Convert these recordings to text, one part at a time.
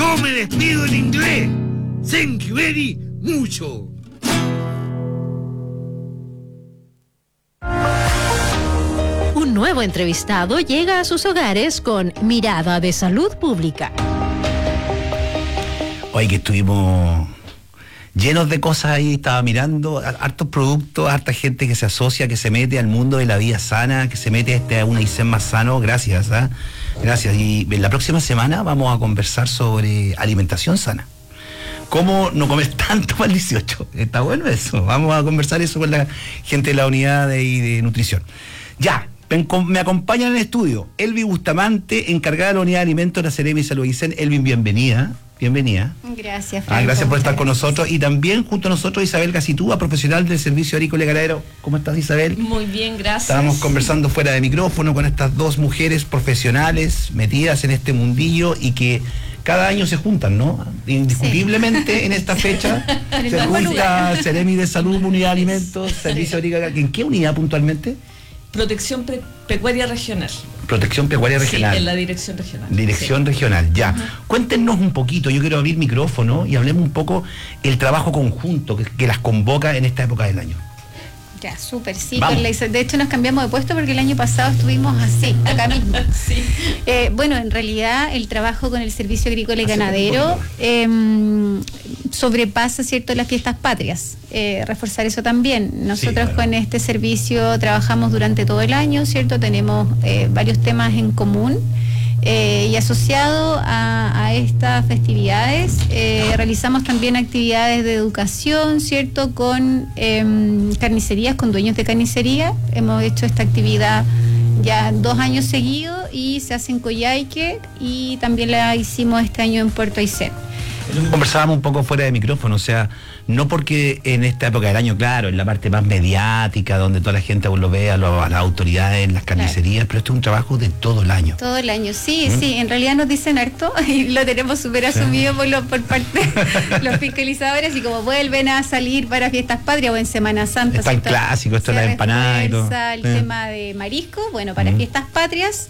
Yo me despido en inglés. Thank you very mucho. Un nuevo entrevistado llega a sus hogares con Mirada de Salud Pública. Hoy que estuvimos llenos de cosas ahí, estaba mirando hartos productos, harta gente que se asocia, que se mete al mundo de la vida sana, que se mete a un Aysén más sano. Gracias, gracias. Y en la próxima semana vamos a conversar sobre alimentación sana. ¿Cómo no comer tanto para el 18? Está bueno eso. Vamos a conversar eso con la gente de la unidad de nutrición. Ya, me acompaña en el estudio Elvi Bustamante, encargada de la unidad de alimentos de la Seremi de Salud Aysén. Elvin, bienvenida. Bienvenida. Gracias, Franco. Gracias por estar con nosotros. Y también junto a nosotros Isabel Gacitúa, profesional del Servicio Agrícola y Ganadero. ¿Cómo estás, Isabel? Muy bien, gracias. Estábamos conversando fuera de micrófono con estas dos mujeres profesionales metidas en este mundillo y que cada año se juntan, ¿no? Indiscutiblemente sí. En esta fecha se junta Seremi de Salud, Unidad de Alimentos, Servicio Agrícola. ¿En qué unidad puntualmente? Protección Pecuaria Regional. Protección Pecuaria Regional. Sí, en la Dirección Regional. Dirección Regional, ya. Cuéntenos un poquito, yo quiero abrir micrófono y hablemos un poco el trabajo conjunto que las convoca en esta época del año. Ya, súper, sí. De hecho nos cambiamos de puesto porque el año pasado estuvimos así, acá mismo. Sí. Bueno, en realidad el trabajo con el Servicio Agrícola y Ganadero sobrepasa, ¿cierto?, las fiestas patrias. Reforzar eso también. Nosotros sí, claro, con este servicio trabajamos durante todo el año, ¿cierto? Tenemos varios temas en común. Y asociado a estas festividades realizamos también actividades de educación, ¿cierto?, con carnicerías, con dueños de carnicería. Hemos hecho esta actividad ya 2 años seguidos y se hace en Coyhaique y también la hicimos este año en Puerto Aysén. Conversábamos un poco fuera de micrófono, o sea, no porque en esta época del año, claro, en la parte más mediática, donde toda la gente lo ve a las autoridades, en las carnicerías, claro, pero esto es un trabajo de todo el año. Todo el año, sí, sí, en realidad nos dicen harto y lo tenemos súper asumido por parte de los fiscalizadores, y como vuelven a salir para fiestas patrias o en Semana Santa. Es tan clásico, esto es la empanada y todo. El tema de marisco, bueno, para fiestas patrias.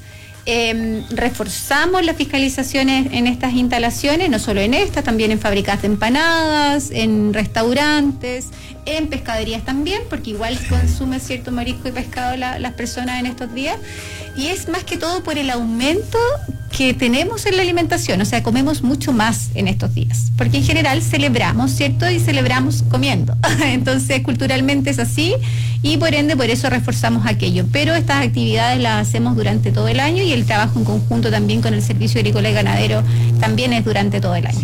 Reforzamos las fiscalizaciones en estas instalaciones, no solo en estas, también en fábricas de empanadas, en restaurantes, en pescaderías también, porque igual consume cierto marisco y pescado las personas en estos días, y es más que todo por el aumento que tenemos en la alimentación, o sea, comemos mucho más en estos días, porque en general celebramos, ¿cierto? Y celebramos comiendo, entonces culturalmente es así, y por ende por eso reforzamos aquello, pero estas actividades las hacemos durante todo el año y el trabajo en conjunto también con el Servicio Agrícola y Ganadero también es durante todo el año.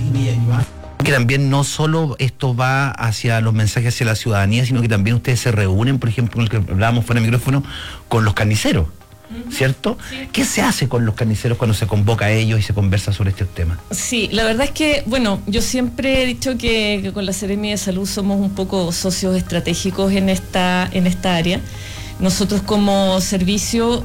Que también no solo esto va hacia los mensajes hacia la ciudadanía, sino que también ustedes se reúnen, por ejemplo, con el que hablábamos fuera de micrófono, con los carniceros, ¿cierto? Sí. ¿Qué se hace con los carniceros cuando se convoca a ellos y se conversa sobre este tema? Sí, la verdad es que, bueno, yo siempre he dicho que con la Seremi de Salud somos un poco socios estratégicos en esta área. Nosotros como servicio,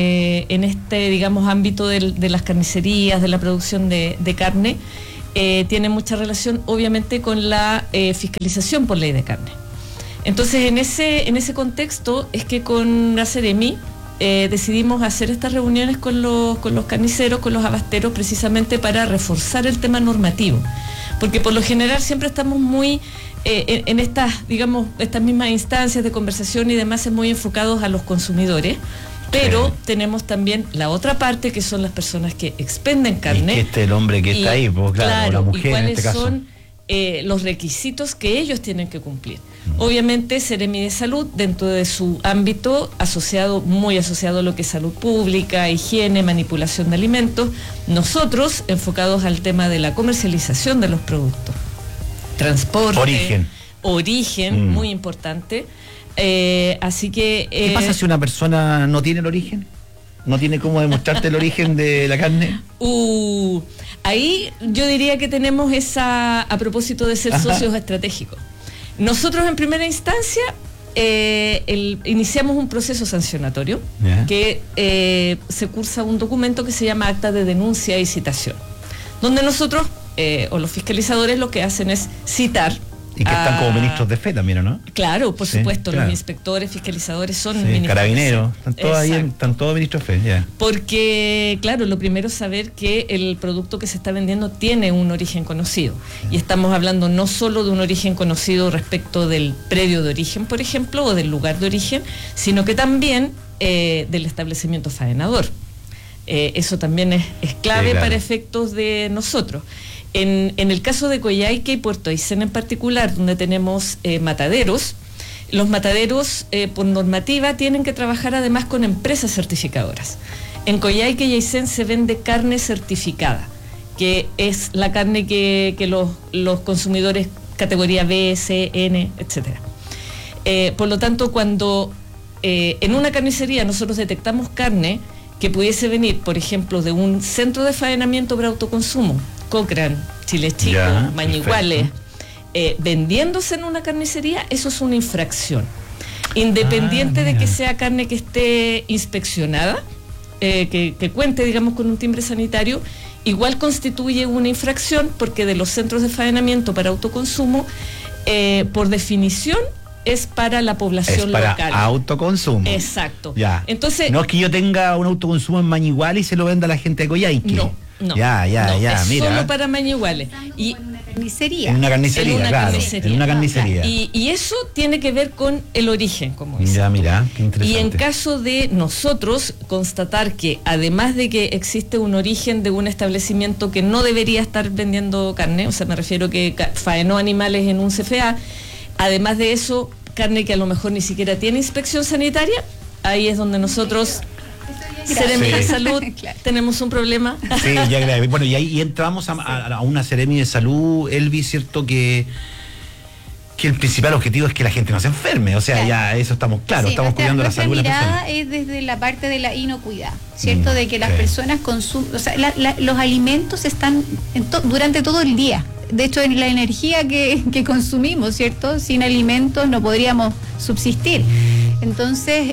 en este, digamos, ámbito de las carnicerías, de la producción de carne, tiene mucha relación, obviamente, con la fiscalización por ley de carne. Entonces, en ese contexto es que con la Seremi decidimos hacer estas reuniones con los carniceros, con los abasteros, precisamente para reforzar el tema normativo. Porque por lo general siempre estamos muy en estas, digamos, estas mismas instancias de conversación y demás, muy enfocados a los consumidores, pero tenemos también la otra parte, que son las personas que expenden carne. Y que el hombre que está ahí, pues, claro, la mujer, y cuáles en este caso son los requisitos que ellos tienen que cumplir. Obviamente Seremi de Salud, dentro de su ámbito muy asociado a lo que es salud pública, higiene, manipulación de alimentos, nosotros enfocados al tema de la comercialización de los productos, transporte, origen, muy importante. Así que ¿qué pasa si una persona no tiene el origen? ¿No tiene cómo demostrarte el origen de la carne? Ahí yo diría que tenemos a propósito de ser socios estratégicos. Nosotros en primera instancia iniciamos un proceso sancionatorio que se cursa un documento que se llama Acta de Denuncia y Citación, donde nosotros o los fiscalizadores lo que hacen es citar Y que están como ministros de fe también, ¿o no? Claro, por Sí, supuesto, claro. los inspectores, fiscalizadores son Sí, ministros carabineros, de fe. están todos ahí, Exacto. están todos ministros de fe, ya. Porque, claro, lo primero es saber que el producto que se está vendiendo tiene un origen conocido. Y estamos hablando no solo de un origen conocido respecto del predio de origen, por ejemplo, o del lugar de origen, sino que también del establecimiento faenador. Eso también es clave, Sí, claro, para efectos de nosotros. En el caso de Coyhaique y Puerto Aysén en particular, donde tenemos mataderos, los mataderos por normativa tienen que trabajar además con empresas certificadoras. En Coyhaique y Aysén se vende carne certificada, que es la carne que los consumidores categoría B, C, N, etcétera. Por lo tanto, cuando en una carnicería nosotros detectamos carne que pudiese venir, por ejemplo, de un centro de faenamiento para autoconsumo, Cochrane, Chile Chico, Ya, Mañiguales, perfecto. vendiéndose en una carnicería, eso es una infracción. Independiente de que mira. sea carne que esté inspeccionada, que cuente, digamos, con un timbre sanitario, igual constituye una infracción, porque de los centros de faenamiento para autoconsumo, por definición, es para la población Es para local. autoconsumo. Exacto. Ya. Entonces, no es que yo tenga un autoconsumo en Mañigual y se lo venda a la gente de Coyhaique. no. Ya, es mira. solo para Mañiguales. Y En una carnicería. En una carnicería, En una claro. carnicería. En una carnicería. Y eso tiene que ver con el origen, como dice. Ya, mira, qué interesante. Y en caso de nosotros constatar que además de que existe un origen de un establecimiento que no debería estar vendiendo carne, o sea, me refiero que faenó animales en un CFA, además de eso, carne que a lo mejor ni siquiera tiene inspección sanitaria, ahí es donde nosotros, Seremi de Sí. Salud, Claro. tenemos un problema. Sí, ya grave. Bueno, y ahí entramos a una Seremi de Salud, Elvi, ¿cierto? Que el principal objetivo es que la gente no se enferme. O sea, Claro. ya eso estamos claros, Sí, estamos cuidando la nuestra salud de las mirada personas. es desde la parte de la inocuidad, ¿cierto? Mm, De que las sí. personas consumen, o sea, los alimentos están durante todo el día. De hecho, en la energía que consumimos, ¿cierto? Sin alimentos no podríamos subsistir. Entonces,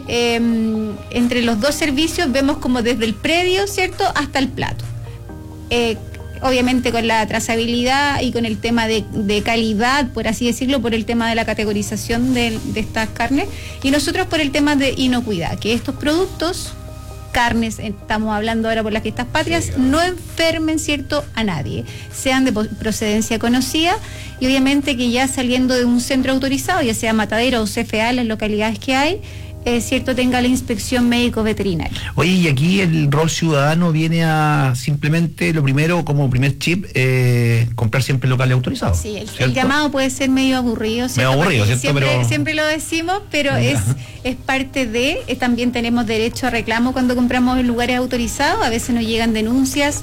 entre los dos servicios vemos como desde el predio, ¿cierto? Hasta el plato. Obviamente con la trazabilidad y con el tema de calidad, por así decirlo, por el tema de la categorización de estas carnes, y nosotros por el tema de inocuidad, que estos productos, carnes, estamos hablando ahora por las fiestas patrias, no enfermen, ¿cierto?, a nadie, sean de procedencia conocida, y obviamente que ya saliendo de un centro autorizado, ya sea matadero o CFA, las localidades que hay, ¿cierto?, tenga la inspección médico-veterinaria. Oye, y aquí el rol ciudadano viene a simplemente, lo primero, como primer chip, comprar siempre locales autorizados. Sí, el ¿cierto? llamado puede ser medio aburrido, ¿cierto? Medio aburrido, Porque ¿cierto? Pero siempre lo decimos, pero es parte de, también tenemos derecho a reclamo cuando compramos en lugares autorizados, a veces nos llegan denuncias,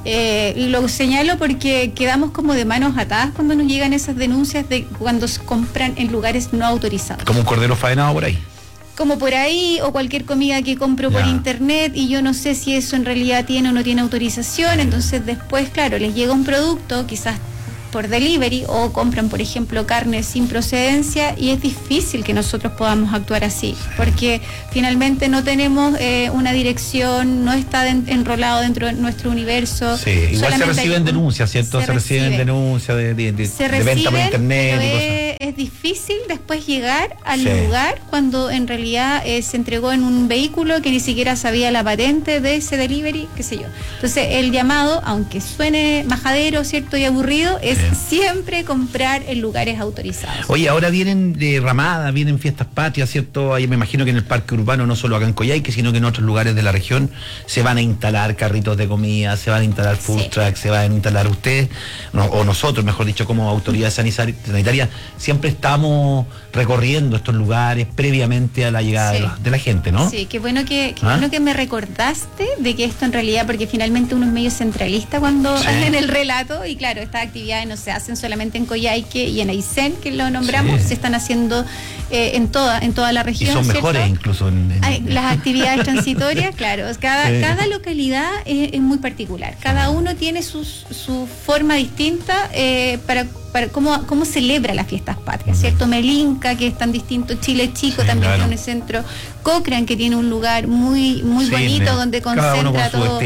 y lo señalo porque quedamos como de manos atadas cuando nos llegan esas denuncias de cuando se compran en lugares no autorizados. como un cordero faenado por ahí. Como por ahí, o cualquier comida que compro por Ya. internet y yo no sé si eso en realidad tiene o no tiene autorización, entonces después, claro, les llega un producto, quizás por delivery, o compran, por ejemplo, carne sin procedencia, y es difícil que nosotros podamos actuar así, porque finalmente no tenemos una dirección, no está enrolado dentro de nuestro universo. Sí, igual se Solamente reciben hay- denuncias, ¿cierto? Se reciben denuncias de se venta por reciben, internet pero y cosas. es difícil después llegar al Sí. lugar cuando en realidad se entregó en un vehículo que ni siquiera sabía la patente de ese delivery, qué sé yo. Entonces el llamado, aunque suene majadero, ¿cierto?, y aburrido, es siempre comprar en lugares autorizados. Oye, ahora vienen de Ramada, vienen fiestas patrias, ¿cierto? Ahí me imagino que en el parque urbano, no solo acá en Coyhaique, sino que en otros lugares de la región, se van a instalar carritos de comida, se van a instalar food Sí. trucks, se van a instalar ustedes, o nosotros, mejor dicho, como autoridad sanitaria, siempre estamos recorriendo estos lugares previamente a la llegada Sí. de la gente, ¿no? Sí, qué bueno que ¿Ah? me recordaste de que esto en realidad, porque finalmente uno es medio centralista cuando Sí. en el relato, y claro, estas actividades no se hacen solamente en Coyhaique y en Aysén, que lo nombramos, Sí. se están haciendo en toda la Y región. son ¿cierto? mejores incluso Las actividades transitorias, claro, cada localidad es muy particular, cada uno tiene su forma distinta para cómo celebra las fiestas patrias, ¿cierto? Melinca, que es tan distinto, Chile Chico Sí, también claro. tiene un centro, Cochrane, que tiene un lugar muy Sí, bonito donde cada uno concentra con su todo. estilo.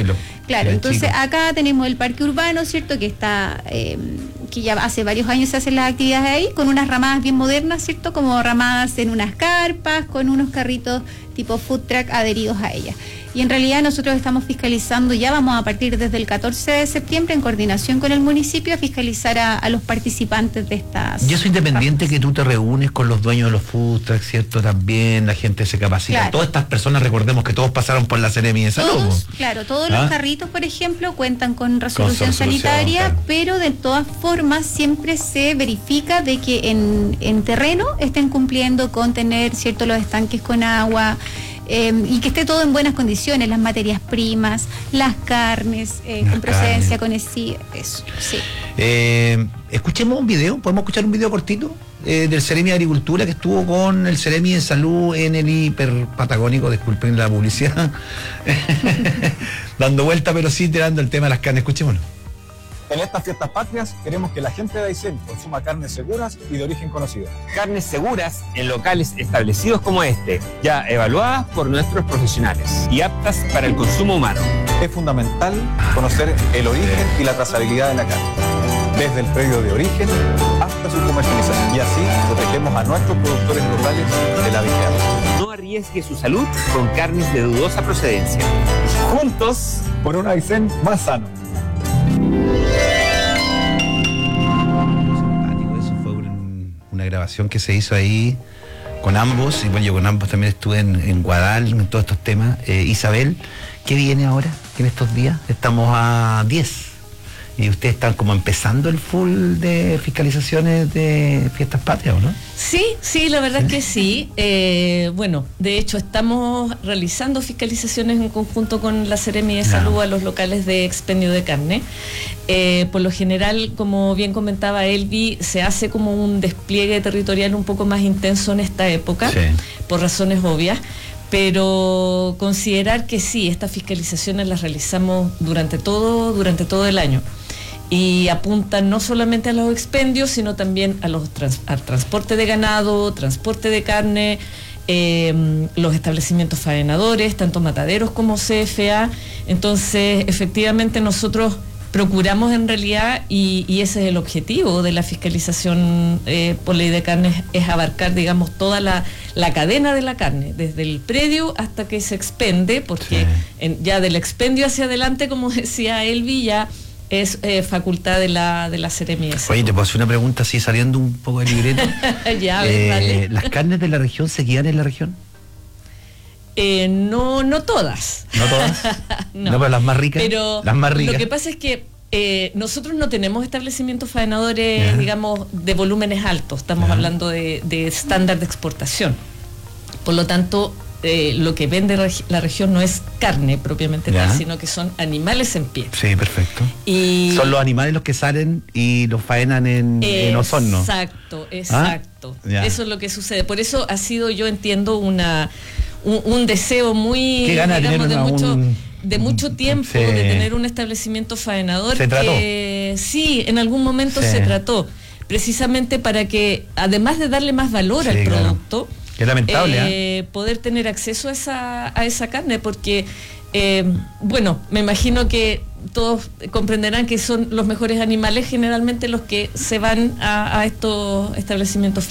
Claro, Sí, entonces chico. acá tenemos el parque urbano, ¿cierto? Que está, que ya hace varios años se hacen las actividades ahí, con unas ramadas bien modernas, ¿cierto? Como ramadas en unas carpas, con unos carritos tipo food truck adheridos a ellas. Y en realidad nosotros estamos fiscalizando, ya vamos a partir desde el 14 de septiembre, en coordinación con el municipio, a fiscalizar a los participantes de estas. Y eso independiente que tú te reúnes con los dueños de los food trucks, ¿cierto? También la gente se capacita. Claro. Todas estas personas, recordemos que todos pasaron por la Seremi de Salud. Todos, po. claro, todos ¿Ah? los carritos, por ejemplo, cuentan con resolución resolución, sanitaria, claro. pero de todas formas siempre se verifica de que en terreno estén cumpliendo con tener, ¿cierto?, los estanques con agua, y que esté todo en buenas condiciones, las materias primas, las carnes, con procedencia, con eso, sí. Escuchemos un video, ¿podemos escuchar un video cortito? Del Seremi de Agricultura, que estuvo con el Seremi de Salud en el hiper patagónico, disculpen la publicidad, dando vuelta, pero sí tirando el tema de las carnes. Escuchémoslo. En estas fiestas patrias queremos que la gente de Aysén consuma carnes seguras y de origen conocido. Carnes seguras en locales establecidos como este, ya evaluadas por nuestros profesionales y aptas para el consumo humano. Es fundamental conocer el origen y la trazabilidad de la carne, desde el predio de origen hasta su comercialización. Y así protegemos a nuestros productores locales de la vigilancia. No arriesgue su salud con carnes de dudosa procedencia. Juntos, Por un Aysén más sano. Eso fue una grabación que se hizo ahí con ambos, y bueno, yo con ambos también estuve en Guadal, en todos estos temas. Isabel, ¿qué viene ahora en estos días? Estamos a 10 y ustedes están como empezando el full de fiscalizaciones de fiestas patrias, ¿o no? Sí, la verdad que sí. Bueno, de hecho estamos realizando fiscalizaciones en conjunto con la Seremi de Salud a los locales de expendio de carne. Por lo general, como bien comentaba Elvi, se hace como un despliegue territorial un poco más intenso en esta época, por razones obvias. Pero considerar que sí, estas fiscalizaciones las realizamos durante todo el año. Y apuntan no solamente a los expendios, sino también a al transporte de ganado, transporte de carne, los establecimientos faenadores, tanto mataderos como CFA. Entonces, efectivamente, nosotros procuramos en realidad, y ese es el objetivo de la fiscalización por ley de carnes, es abarcar, digamos, toda la cadena de la carne, desde el predio hasta que se expende, porque ya del expendio hacia adelante, como decía Elvi, ya es facultad de la Seremi de Salud. Oye, te puedo hacer una pregunta así saliendo un poco del libreto. Ya, dale. ¿Las carnes de la región se quedan en la región? No todas. ¿No todas? No. No, pero las más ricas. Pero las más ricas. lo que pasa es que nosotros no tenemos establecimientos faenadores, digamos, de volúmenes altos. Estamos hablando de estándar de exportación. Por lo tanto, lo que vende la región no es carne propiamente tal, sino que son animales en pie. Sí, perfecto. Y son los animales los que salen y los faenan en Osorno. Exacto. Ya. Eso es lo que sucede. Por eso ha sido, yo entiendo, un deseo muy, Qué gana digamos, tener de mucho tiempo, Sí. de tener un establecimiento faenador. ¿Se trató? Sí, en algún momento se trató, precisamente para que, además de darle más valor al producto, qué lamentable, poder tener acceso a esa carne, porque bueno, me imagino que todos comprenderán que son los mejores animales generalmente los que se van a estos establecimientos